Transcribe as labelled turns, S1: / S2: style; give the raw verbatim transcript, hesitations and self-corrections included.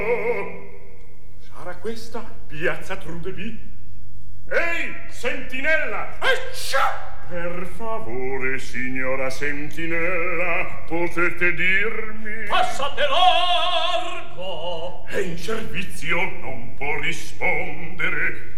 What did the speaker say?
S1: Sarà questa piazza Trudeby? Ehi, sentinella! Eccia! Per favore, signora sentinella, potete dirmi...
S2: Passate largo!
S1: È in servizio, non può rispondere.